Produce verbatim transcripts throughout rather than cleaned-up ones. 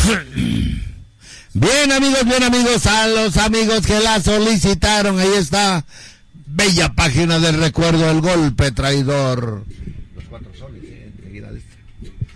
Bien amigos, bien amigos, a los amigos que la solicitaron, ahí está, bella página del recuerdo, el golpe traidor. Los cuatro soles, eh, enseguida de esto.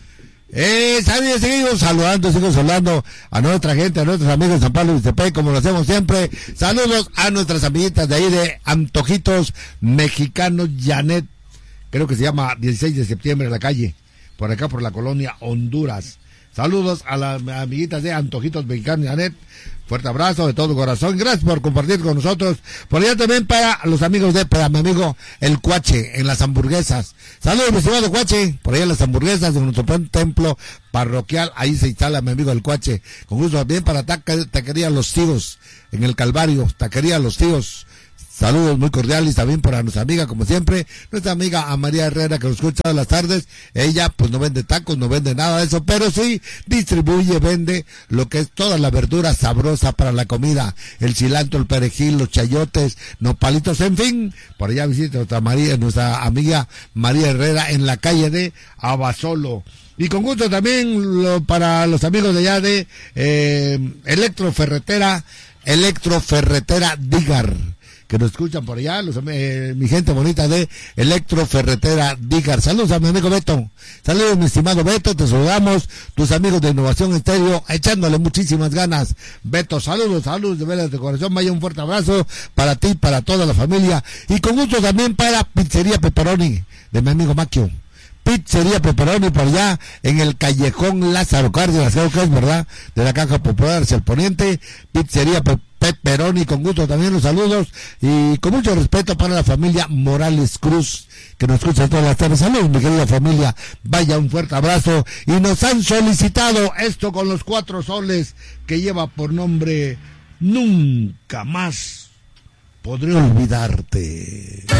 Eh, ¿sabes? Seguimos saludando, seguimos saludando a nuestra gente, a nuestros amigos de San Pablo de Iztepec, como lo hacemos siempre. Saludos a nuestras amiguitas de ahí de Antojitos Mexicanos, Janet, creo que se llama dieciséis de septiembre en la calle, por acá por la colonia Honduras. Saludos a las amiguitas de Antojitos Mexicanos, Janet. Fuerte abrazo de todo corazón. Gracias por compartir con nosotros. Por allá también para los amigos de, para mi amigo El Cuache, en las hamburguesas. Saludos, mi estimado Cuache. Por allá en las hamburguesas, en nuestro templo parroquial. Ahí se instala mi amigo El Cuache. Con gusto también para Taquería Los Tíos, en el Calvario. Taquería Los Tíos. Saludos muy cordiales también para nuestra amiga, como siempre, nuestra amiga a María Herrera, que nos escucha todas las tardes. Ella pues no vende tacos, no vende nada de eso, pero sí distribuye, vende lo que es toda la verdura sabrosa para la comida, el cilantro, el perejil, los chayotes, nopalitos, en fin. Por allá visita nuestra María, nuestra amiga María Herrera en la calle de Abasolo. Y con gusto también lo, para los amigos de allá de eh, Electroferretera, Electroferretera Dígar, que nos escuchan por allá, los, eh, mi gente bonita de Electroferretera Dígar. Saludos a mi amigo Beto. Saludos, mi estimado Beto, te saludamos, tus amigos de Innovación Estéreo, echándole muchísimas ganas. Beto, saludos, saludos de veras de corazón, vaya un fuerte abrazo para ti, para toda la familia. Y con gusto también para Pizzería Pepperoni, de mi amigo Maquio. Pizzería Pepperoni por allá en el callejón Lázaro Cárdenas, creo que es verdad, de la Caja Popular hacia el poniente. Pizzería Pe Pepperoni, con gusto también los saludos y con mucho respeto para la familia Morales Cruz, que nos escucha todas las tardes. Saludos, mi querida familia, vaya un fuerte abrazo. Y nos han solicitado esto con los cuatro soles, que lleva por nombre Nunca Más Podré Olvidarte.